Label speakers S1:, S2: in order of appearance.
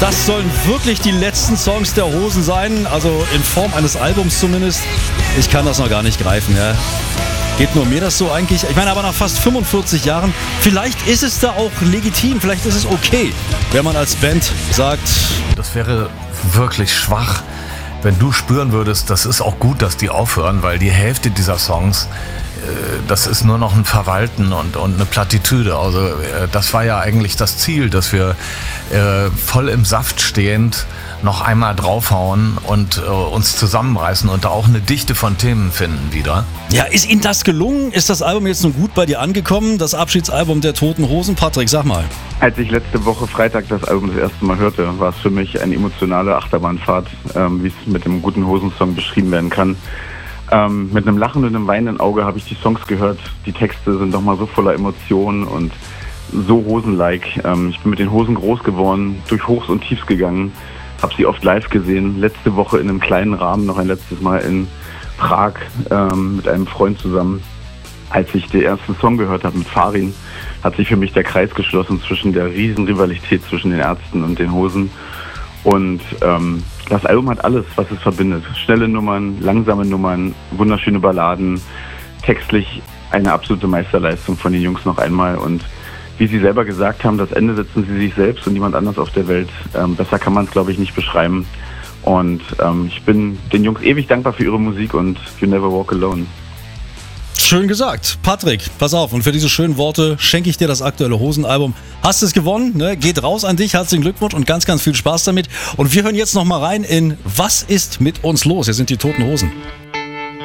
S1: Das sollen wirklich die letzten Songs der Hosen sein, also in Form eines Albums zumindest. Ich kann das noch gar nicht greifen, ja. Geht nur mir das so eigentlich? Ich meine, aber nach fast 45 Jahren, vielleicht ist es da auch legitim, vielleicht ist es okay, wenn man als Band sagt...
S2: Das wäre wirklich schwach, wenn du spüren würdest, das ist auch gut, dass die aufhören, weil die Hälfte dieser Songs, das ist nur noch ein Verwalten und eine Plattitüde. Also das war ja eigentlich das Ziel, dass wir voll im Saft stehend noch einmal draufhauen und uns zusammenreißen und da auch eine Dichte von Themen finden wieder.
S1: Ja, ist Ihnen das gelungen? Ist das Album jetzt nun gut bei dir angekommen? Das Abschiedsalbum der Toten Hosen? Patrick, sag mal.
S3: Als ich letzte Woche Freitag das Album das erste Mal hörte, war es für mich eine emotionale Achterbahnfahrt, wie es mit dem guten Hosen-Song beschrieben werden kann. Mit einem Lachen und einem weinenden Auge habe ich die Songs gehört. Die Texte sind doch mal so voller Emotionen und so Hosen-like. Ich bin mit den Hosen groß geworden, durch Hochs und Tiefs gegangen, habe sie oft live gesehen. Letzte Woche in einem kleinen Rahmen, noch ein letztes Mal in Prag mit einem Freund zusammen. Als ich den ersten Song gehört habe mit Farin, hat sich für mich der Kreis geschlossen zwischen der Riesenrivalität zwischen den Ärzten und den Hosen. Und das Album hat alles, was es verbindet. Schnelle Nummern, langsame Nummern, wunderschöne Balladen, textlich eine absolute Meisterleistung von den Jungs noch einmal. Und wie sie selber gesagt haben, das Ende setzen sie sich selbst und niemand anders auf der Welt. Besser kann man es, glaube ich, nicht beschreiben. Und ich bin den Jungs ewig dankbar für ihre Musik und You Never Walk Alone.
S1: Schön gesagt. Patrick, pass auf, und für diese schönen Worte schenke ich dir das aktuelle Hosenalbum. Hast es gewonnen, ne? Geht raus an dich, herzlichen Glückwunsch und ganz, ganz viel Spaß damit. Und wir hören jetzt noch mal rein in Was ist mit uns los? Hier sind die Toten Hosen.